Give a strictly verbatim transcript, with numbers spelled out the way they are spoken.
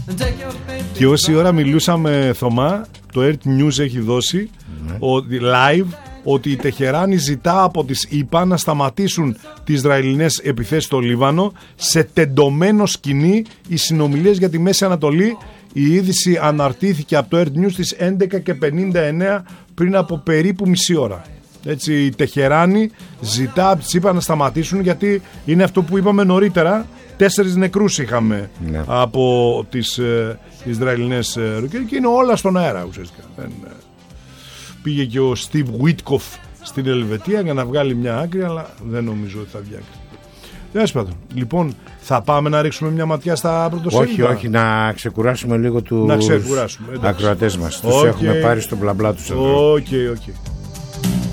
Και όση ώρα μιλούσαμε, Θωμά, το Earth News έχει δώσει mm. ο, live ότι η Τεχεράνη ζητά από τις ΗΠΑ να σταματήσουν τις Ισραηλινές επιθέσεις στο Λίβανο, σε τεντωμένο σκηνή οι συνομιλίες για τη Μέση Ανατολή. Η είδηση αναρτήθηκε από το Earth News στις έντεκα και πενήντα εννέα, πριν από περίπου μισή ώρα. Έτσι, η Τεχεράνη ζητά από τις ΗΠΑ να σταματήσουν, γιατί είναι αυτό που είπαμε νωρίτερα. Τέσσερις νεκρούς είχαμε ναι. από τις ε, Ισραηλινές ε, και είναι όλα στον αέρα ουσιαστικά. Δεν, ε, πήγε και ο Στιβ Βίτκοφ στην Ελβετία για να βγάλει μια άκρη, αλλά δεν νομίζω ότι θα βγει άκρη. Λοιπόν, θα πάμε να ρίξουμε μια ματιά στα πρωτοσέλιδα. Όχι, όχι, να ξεκουράσουμε λίγο τους ακροατές μας. Τους okay. έχουμε πάρει στο μπλα μπλα τους εδώ. Οκ, okay, οκ. Okay.